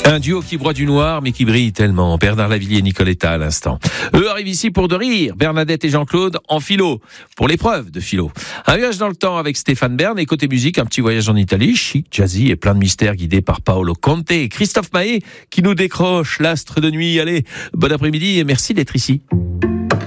Un duo qui broie du noir, mais qui brille tellement. Bernard Lavillier et Nicoletta à l'instant. Eux arrivent ici pour de rire. Bernadette et Jean-Claude en philo, pour l'épreuve de philo. Un voyage dans le temps avec Stéphane Bern. Et côté musique, un petit voyage en Italie, chic, jazzy et plein de mystères guidé par Paolo Conte et Christophe Maé qui nous décroche l'astre de nuit. Allez, bon après-midi et merci d'être ici.